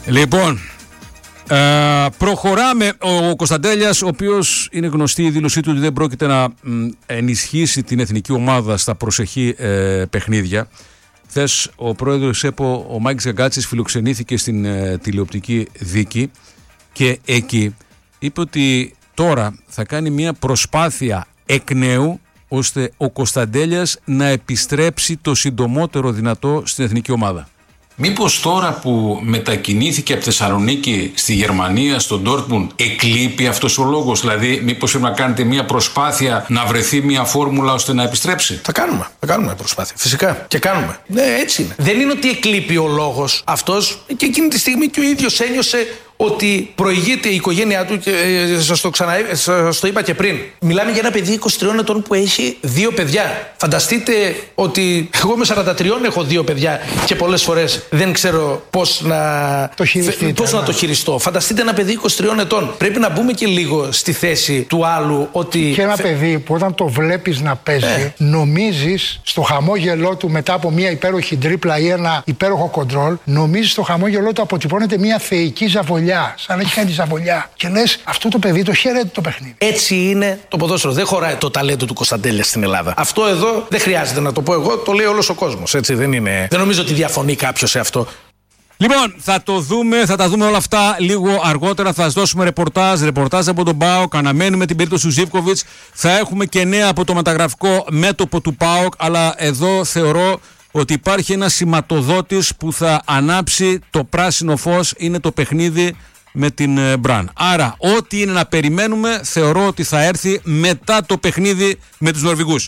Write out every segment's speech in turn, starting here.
Λοιπόν, προχωράμε. Ο Κωνσταντέλιας, ο οποίος είναι γνωστή η δήλωσή του ότι δεν πρόκειται να ενισχύσει την εθνική ομάδα στα προσεχή παιχνίδια. Χθες ο πρόεδρος ΕΠΟ, ο Μάκης Γκαγκάτσης, φιλοξενήθηκε στην τηλεοπτική δίκη και εκεί είπε ότι τώρα θα κάνει μια προσπάθεια εκ νέου ώστε ο Κωνσταντέλιας να επιστρέψει το συντομότερο δυνατό στην εθνική ομάδα. Μήπως τώρα που μετακινήθηκε από Θεσσαλονίκη στη Γερμανία, στο Ντόρτμουντ, εκλείπει αυτός ο λόγος? Δηλαδή, μήπως πρέπει να κάνετε μια προσπάθεια να βρεθεί μια φόρμουλα ώστε να επιστρέψει? Θα κάνουμε προσπάθεια. Φυσικά. Και κάνουμε. Ναι, έτσι είναι. Δεν είναι ότι εκλείπει ο λόγος αυτός, και εκείνη τη στιγμή και ο ίδιος ένιωσε ότι προηγείται η οικογένειά του, και σας το είπα και πριν. Μιλάμε για ένα παιδί 23 ετών που έχει 2 παιδιά. Φανταστείτε ότι εγώ με 43 έχω 2 παιδιά και πολλές φορές δεν ξέρω πώς να το χειριστώ. Φανταστείτε ένα παιδί 23 ετών. Πρέπει να μπούμε και λίγο στη θέση του άλλου ότι... Και ένα παιδί που όταν το βλέπεις να παίζει, νομίζεις στο χαμόγελό του μετά από μια υπέροχη τρίπλα ή ένα υπέροχο κοντρόλ, νομίζεις στο χαμόγελό του αποτυπώνεται μια θεϊκή ζαβολιά. Σαν να έχει κάνει τη ζαβολιά. Και λες, αυτό το παιδί το χαίρεται το παιχνίδι. Έτσι είναι το ποδόσφαιρο. Δεν χωράει το ταλέντο του Κωνσταντέλια στην Ελλάδα. Αυτό εδώ δεν χρειάζεται να το πω εγώ, το λέει όλος ο κόσμος. Έτσι δεν είναι. Δεν νομίζω ότι διαφωνεί κάποιος σε αυτό. Λοιπόν, θα τα δούμε όλα αυτά λίγο αργότερα. Θα σας δώσουμε ρεπορτάζ από τον ΠΑΟΚ. Αναμένουμε την περίπτωση του Ζίβκοβιτς. Θα έχουμε και νέα από το μεταγραφικό μέτωπο του ΠΑΟΚ. Αλλά εδώ θεωρώ ότι υπάρχει ένα σηματοδότης που θα ανάψει το πράσινο φως, είναι το παιχνίδι με την Μπραν. Άρα ό,τι είναι να περιμένουμε θεωρώ ότι θα έρθει μετά το παιχνίδι με τους Νορβηγούς.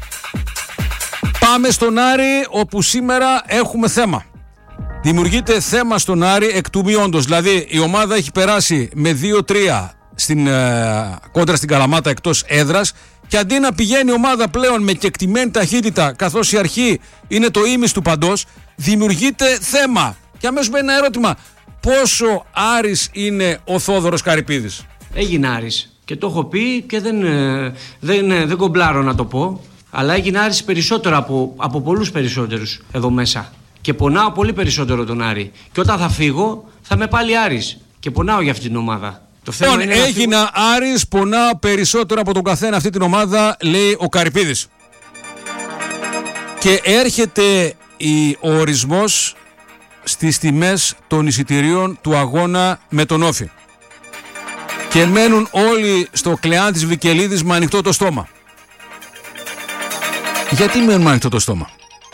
Πάμε στον Άρη, όπου σήμερα έχουμε θέμα. Δημιουργείται θέμα στον Άρη εκ του μη όντως. Δηλαδή η ομάδα έχει περάσει με 2-3 κόντρα στην Καλαμάτα εκτός έδρας, και αντί να πηγαίνει η ομάδα πλέον με κεκτημένη ταχύτητα, καθώς η αρχή είναι το ίμις του παντός, δημιουργείται θέμα. Και αμέσως μπαίνει ένα ερώτημα: πόσο Άρης είναι ο Θόδωρος Καρυπίδης? Έγινε Άρης και το έχω πει και δεν κομπλάρω να το πω, αλλά έγινε Άρης περισσότερο από πολλούς περισσότερους εδώ μέσα. Και πονάω πολύ περισσότερο τον Άρη. Και όταν θα φύγω θα είμαι πάλι Άρης. Και πονάω για αυτή την ομάδα. Έγινα Άρης, πονάω περισσότερο από τον καθένα αυτή την ομάδα, λέει ο Καρυπίδης. Και έρχεται ο ορισμός στις τιμές των εισιτηρίων του αγώνα με τον Όφη. Και μένουν όλοι στο κλεάν της Βικελίδης με ανοιχτό το στόμα. Γιατί μένουν με ανοιχτό το στόμα?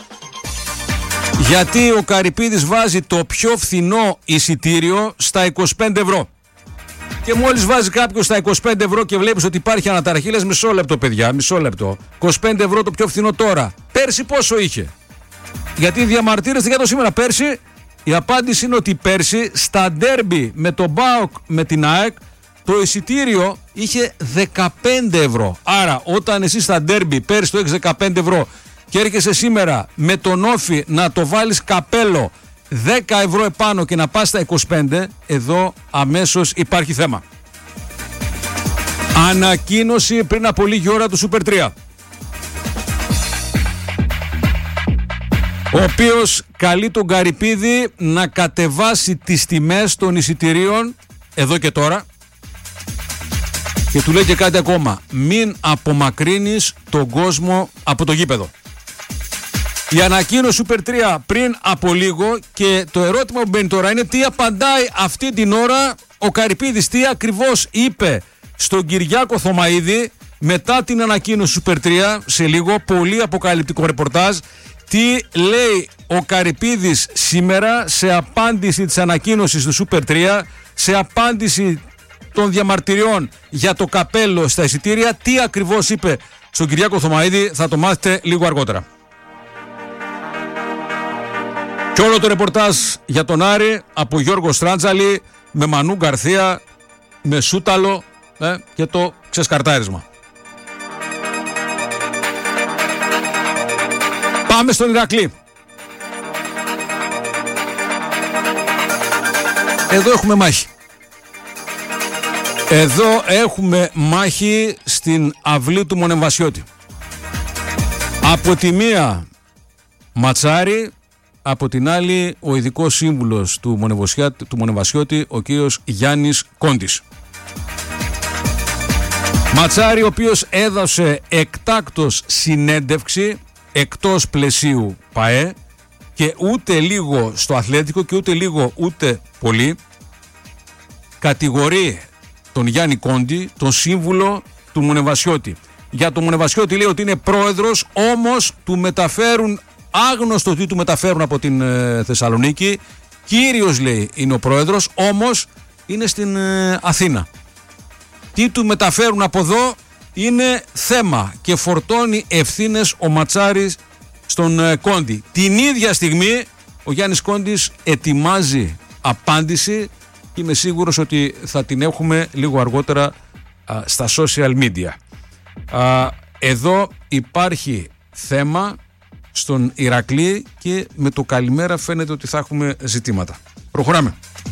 Γιατί ο Καρυπίδης βάζει το πιο φθηνό εισιτήριο στα 25 ευρώ. Και μόλις βάζει κάποιος στα 25 ευρώ και βλέπεις ότι υπάρχει αναταραχή, λες μισό λεπτό παιδιά, μισό λεπτό. 25 ευρώ το πιο φθηνό τώρα. Πέρσι πόσο είχε? Γιατί διαμαρτύρεστε για το σήμερα. Πέρσι η απάντηση είναι ότι πέρσι στα ντέρμπι με τον ΠΑΟΚ με την ΑΕΚ το εισιτήριο είχε 15 ευρώ. Άρα όταν εσύ στα ντέρμπι πέρσι το έχεις 15 ευρώ και έρχεσαι σήμερα με τον Όφη να το βάλεις καπέλο 10 ευρώ επάνω και να πας στα 25, εδώ αμέσως υπάρχει θέμα. Ανακοίνωση πριν από λίγη ώρα του Super 3, ο οποίος καλεί τον Καρυπίδη να κατεβάσει τις τιμές των εισιτηρίων εδώ και τώρα, και του λέει και κάτι ακόμα: μην απομακρύνεις τον κόσμο από το γήπεδο. Η ανακοίνωση Super 3 πριν από λίγο, και το ερώτημα που μπαίνει τώρα είναι τι απαντάει αυτή την ώρα ο Καρυπίδης, τι ακριβώς είπε στον Κυριάκο Θωμαΐδη μετά την ανακοίνωση Super 3. Σε λίγο, πολύ αποκαλυπτικό ρεπορτάζ. Τι λέει ο Καρυπίδης σήμερα σε απάντηση της ανακοίνωσης του Super 3, σε απάντηση των διαμαρτυριών για το καπέλο στα εισιτήρια. Τι ακριβώς είπε στον Κυριάκο Θωμαΐδη θα το μάθετε λίγο αργότερα. Και όλο το ρεπορτάζ για τον Άρη από Γιώργο Στράντζαλη, με Μανού Γκαρθία, με Σούταλο και το ξεσκαρτάρισμα. Πάμε στον Ηρακλή. Εδώ έχουμε μάχη. Εδώ έχουμε μάχη στην αυλή του Μονεμβασιώτη. Από τη μία Ματσάρη, Από την άλλη, ο ειδικός σύμβουλος του Μονεβασιώτη, ο κύριος Γιάννης Κόντης. Ματσάρη, ο οποίος έδωσε εκτάκτος συνέντευξη εκτός πλαισίου ΠΑΕ και ούτε λίγο στο Αθλέτικο και ούτε λίγο ούτε πολύ κατηγορεί τον Γιάννη Κόντι, τον σύμβουλο του Μονεβασιώτη. Για τον Μονεβασιώτη λέει ότι είναι πρόεδρος, όμως του μεταφέρουν, άγνωστο τι του μεταφέρουν από την Θεσσαλονίκη. Κύριος λέει είναι ο πρόεδρος, όμως είναι στην Αθήνα. Τι του μεταφέρουν από εδώ είναι θέμα και φορτώνει ευθύνες ο Ματσάρης στον Κόντι. Την ίδια στιγμή ο Γιάννης Κόντης ετοιμάζει απάντηση και είμαι σίγουρος ότι θα την έχουμε λίγο αργότερα στα social media. Εδώ υπάρχει θέμα στον Ηρακλή και με το καλημέρα φαίνεται ότι θα έχουμε ζητήματα. Προχωράμε.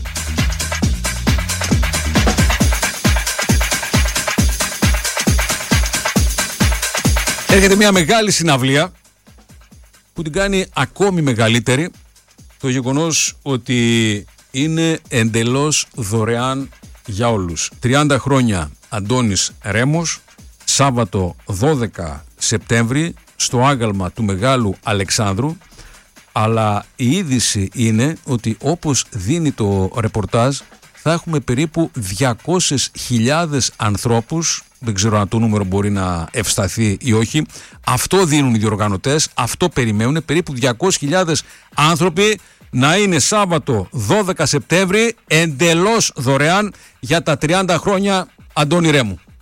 Έρχεται μια μεγάλη συναυλία που την κάνει ακόμη μεγαλύτερη το γεγονός ότι είναι εντελώς δωρεάν για όλους. 30 χρόνια Αντώνης Ρέμος, Σάββατο 12 Σεπτέμβρη στο άγαλμα του Μεγάλου Αλεξάνδρου, αλλά η είδηση είναι ότι όπως δίνει το ρεπορτάζ θα έχουμε περίπου 200.000 ανθρώπους, δεν ξέρω αν το νούμερο μπορεί να ευσταθεί ή όχι, αυτό δίνουν οι διοργανωτές, αυτό περιμένουν, περίπου 200.000 άνθρωποι να είναι Σάββατο 12 Σεπτέμβρη εντελώς δωρεάν για τα 30 χρόνια Αντώνη Ρέμου.